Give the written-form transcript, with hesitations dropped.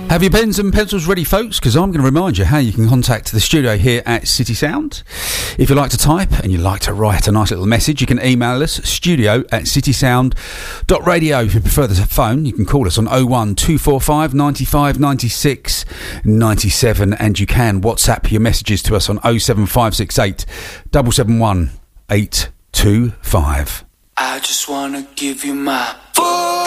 Have your pens and pencils ready, folks? Because I'm going to remind you how you can contact the studio here at City Sound. If you like to type and you like to write a nice little message, you can email us, studio@citysound.radio. If you prefer the phone, you can call us on 01245 95 96 97, and you can WhatsApp your messages to us on 07568 771 825. I just want to give you my